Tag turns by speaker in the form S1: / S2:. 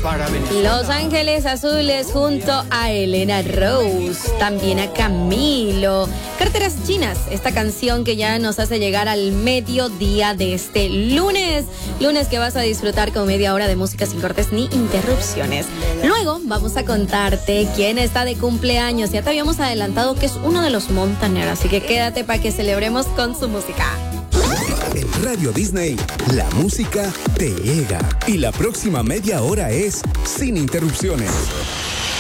S1: Los Ángeles Azules junto a Elena Rose, también a Camilo. Carteras Chinas, esta canción que ya nos hace llegar al mediodía de este lunes. Lunes que vas a disfrutar con media hora de música sin cortes ni interrupciones. Luego vamos a contarte quién está de cumpleaños. Ya te habíamos adelantado que es uno de los Montaner, así que quédate para que celebremos con su música.
S2: En Radio Disney, la música te llega. Y la próxima media hora es sin interrupciones.